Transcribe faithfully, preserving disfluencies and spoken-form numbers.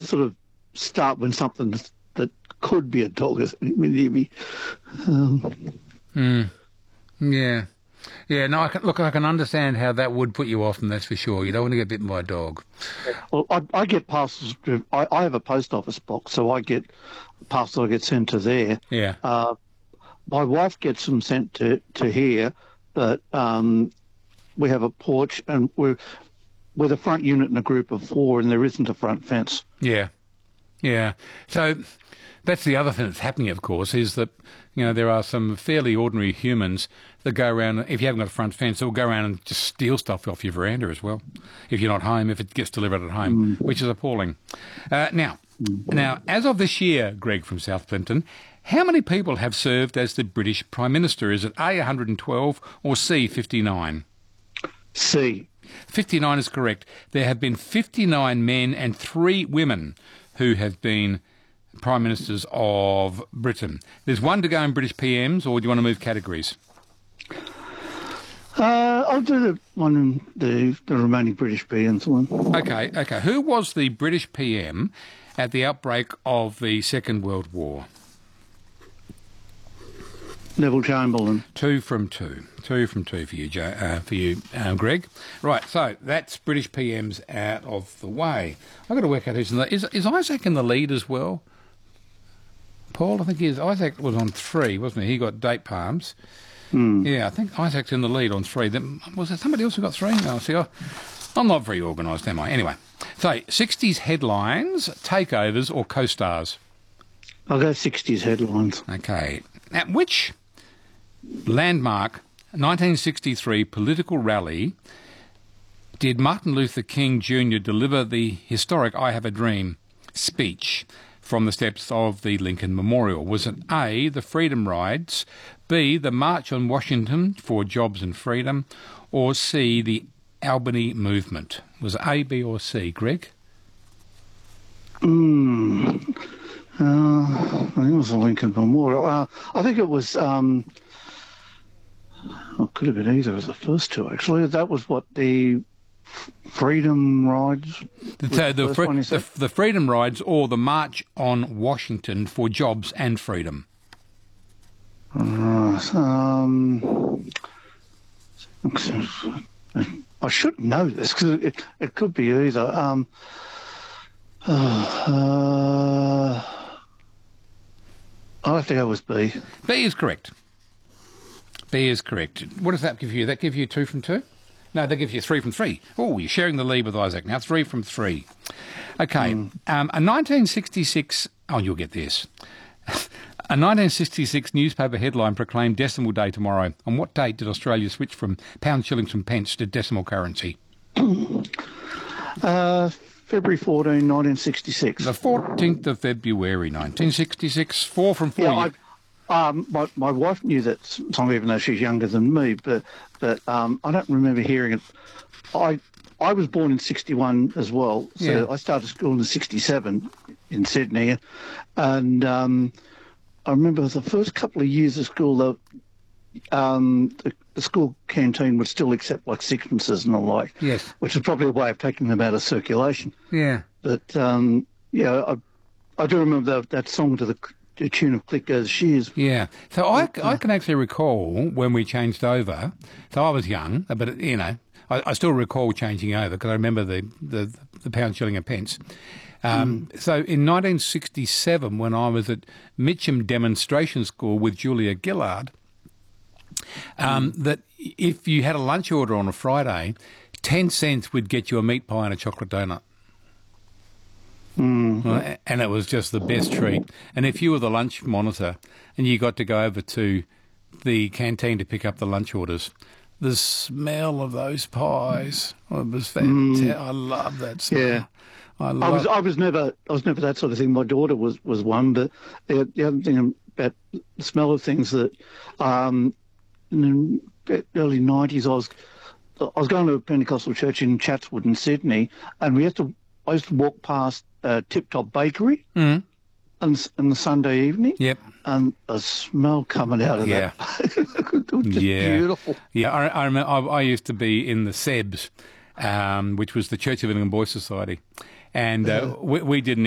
sort of start when something that could be a dog is near me. Um, mm. Yeah. Yeah, no, I can, look, I can understand how that would put you off, and that's for sure. You don't want to get bitten by a dog. Well, I, I get parcels. I, I have a post office box, so I get parcels I get sent to there. Yeah. Uh, my wife gets them sent to, to here, but um, we have a porch, and we're we're the front unit in a group of four, and there isn't a front fence. Yeah, yeah. So that's the other thing that's happening, of course, is that, you know, there are some fairly ordinary humans that go around, if you haven't got a front fence, they'll go around and just steal stuff off your veranda as well, if you're not home, if it gets delivered at home, mm. which is appalling. Uh, now, mm. now, as of this year, Greg from South Plympton, how many people have served as the British Prime Minister? Is it A, one hundred twelve, or C, fifty-nine? C. fifty-nine is correct. There have been fifty-nine men and three women who have been Prime Ministers of Britain. There's one to go in British P Ms, or do you want to move categories? Uh, I'll do the one in the, the remaining British P Ms one. Okay, okay. Who was the British P M at the outbreak of the Second World War? Neville Chamberlain. Two from two. Two from two for you, Joe, uh, for you, um, Greg. Right, so that's British P Ms out of the way. I've got to work out who's in the... Is, is Isaac in the lead as well? Paul, I think he is. Isaac was on three, wasn't he? He got date palms. Mm. Yeah, I think Isaac's in the lead on three. Then, was there somebody else who got three? No, see, I, I'm not very organised, am I? Anyway, so sixties headlines, takeovers or co-stars? I'll go sixties headlines. Okay. Now, which landmark nineteen sixty-three political rally did Martin Luther King Junior deliver the historic I Have a Dream speech from the steps of the Lincoln Memorial? Was it A, the Freedom Rides, B, the March on Washington for Jobs and Freedom, or C, the Albany Movement? Was it A, B or C, Greg? Hmm. Uh, I think it was the Lincoln Memorial. Uh, I think it was... Um, it could have been either of the first two, actually. That was what the Freedom Rides... So the, fr- the, the Freedom Rides or the March on Washington for Jobs and Freedom? Right. Um, I should know this because it, it could be either. Um, uh, I'll have to go with B. B is correct. B is correct. What does that give you? That give you two from two? No, that gives you three from three. Oh, you're sharing the lead with Isaac now. Three from three. Okay. Mm. Um, a nineteen sixty-six... Oh, you'll get this. A nineteen sixty-six newspaper headline proclaimed Decimal Day tomorrow. On what date did Australia switch from pounds, shillings and pence to decimal currency? uh, February fourteenth, nineteen sixty-six. The fourteenth of February, nineteen sixty-six. Four from four. Yeah, I, um, my, my wife knew that song, even though she's younger than me, but but um, I don't remember hearing it. I I was born in sixty-one as well, so yeah. I started school in sixty-seven in Sydney, and um, I remember the first couple of years of school, the, um, the, the school canteen would still accept like sixpences and the like. Yes. Which is probably a way of taking them out of circulation. Yeah. But um, yeah, I I do remember that, that song to the, the tune of Click Goes Shears. Yeah. So I, I can actually recall when we changed over. So I was young, but you know, I, I still recall changing over because I remember the the, the pound, shilling and pence. Um, mm. So in nineteen sixty-seven, when I was at Mitcham Demonstration School with Julia Gillard, um, mm. that if you had a lunch order on a Friday, ten cents would get you a meat pie and a chocolate donut. Mm. Well, and it was just the best treat. And if you were the lunch monitor and you got to go over to the canteen to pick up the lunch orders, the smell of those pies, oh, it was fantastic. Mm. I love that smell. Yeah. I, I was I was never I was never that sort of thing. My daughter was, was one, but the, the other thing about the smell of things that um, in the early nineties I was I was going to a Pentecostal church in Chatswood in Sydney, and we had to I used to walk past uh, Tip Top Bakery mm. on, on the Sunday evening. Yep. And the smell coming out of yeah. that. It was just yeah. beautiful. Yeah, I, I remember I, I used to be in the S E B S, um, which was the Church of England Boys Society. And uh, we, we didn't